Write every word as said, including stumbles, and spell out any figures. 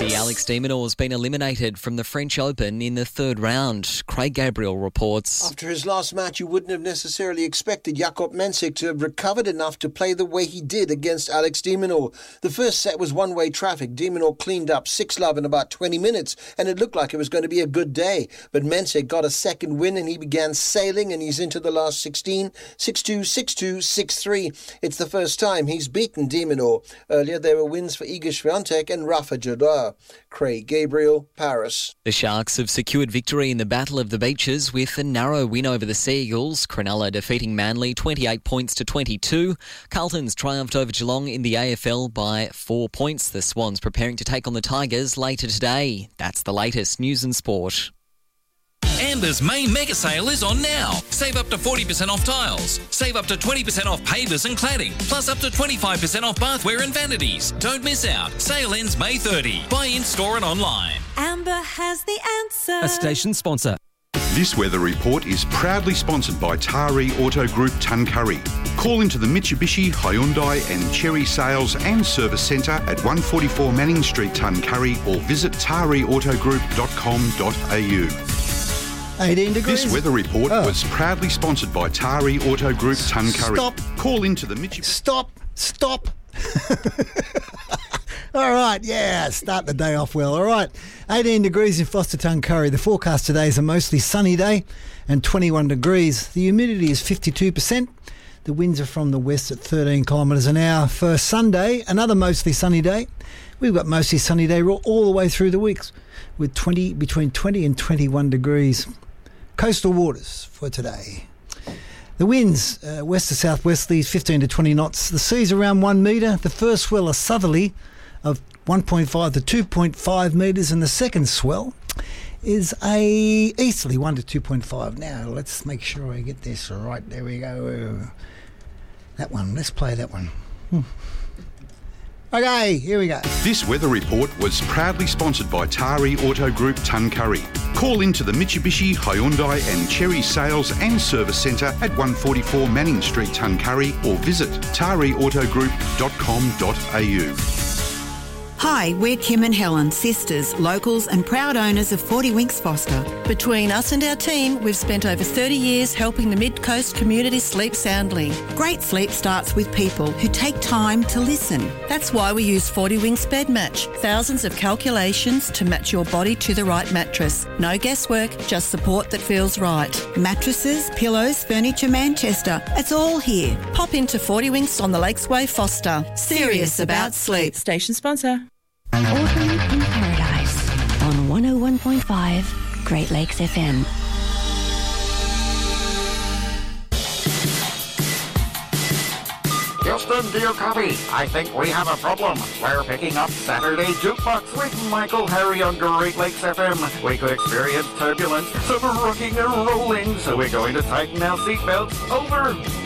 Aussie Alex de Minaur has been eliminated from the French Open in the third round. Craig Gabriel reports. After his last match, you wouldn't have necessarily expected Jakob Mensik to have recovered enough to play the way he did against Alex de Minaur. The first set was one-way traffic. De Minaur cleaned up six love in about twenty minutes, and it looked like it was going to be a good day. But Mensik got a second win, and he began sailing, and he's into the last sixteen, six two, six two, six three. It's the first time he's beaten de Minaur. Earlier, there were wins for Iga Swiatek and Rafa Nadal. Craig Gabriel, Paris. The Sharks have secured victory in the Battle of the Beaches with a narrow win over the Sea Eagles. Cronulla defeating Manly twenty-eight points to twenty-two. Carlton's triumphed over Geelong in the A F L by four points. The Swans preparing to take on the Tigers later today. That's the latest news and sport. Amber's main mega sale is on now. Save up to forty percent off tiles. Save up to twenty percent off pavers and cladding. Plus up to twenty-five percent off bathware and vanities. Don't miss out. Sale ends May thirtieth. Buy in store and online. Amber has the answer. A station sponsor. This weather report is proudly sponsored by Tari Auto Group Tuncurry. Call into the Mitsubishi, Hyundai and Cherry Sales and Service Centre at one forty-four Manning Street, Tuncurry, or visit tari auto group dot com dot a u. eighteen degrees. This weather report oh. was proudly sponsored by Tari Auto Group Tuncurry. Stop. Call into the Mitsubishi. Stop. Stop. All right, yeah, start the day off well. All right, eighteen degrees in Foster Tuncurry. The forecast today is a mostly sunny day and twenty-one degrees. The humidity is fifty-two percent. The winds are from the west at thirteen kilometres an hour. For Sunday, another mostly sunny day. We've got mostly sunny day all the way through the weeks with twenty between twenty and twenty-one degrees. Coastal waters for today. The winds, uh, west to southwesterlies, fifteen to twenty knots. The sea's around one metre. The first swell, a southerly of one point five to two point five metres, and the second swell is a easterly one to two point five. Now, let's make sure I get this right. There we go. That one. Let's play that one. Hmm. Okay, here we go. This weather report was proudly sponsored by Tari Auto Group Tuncurry. Call into the Mitsubishi, Hyundai and Cherry Sales and Service Centre at one forty-four Manning Street, Tuncurry, or visit tari auto group dot com dot a u. Hi, we're Kim and Helen, sisters, locals and proud owners of forty Winks Foster. Between us and our team, we've spent over thirty years helping the Mid-Coast community sleep soundly. Great sleep starts with people who take time to listen. That's why we use forty Winks Bed Match. Thousands of calculations to match your body to the right mattress. No guesswork, just support that feels right. Mattresses, pillows, furniture, Manchester. It's all here. Pop into forty Winks on the Lakes Way, Foster. Serious about sleep. Station sponsor. Autumn in Paradise on one oh one point five Great Lakes F M. Houston, do you copy? I think we have a problem. We're picking up Saturday Jukebox with Michael Harry on Great Lakes F M. We could experience turbulence, some rocking and rolling, so we're going to tighten our seatbelts. Over.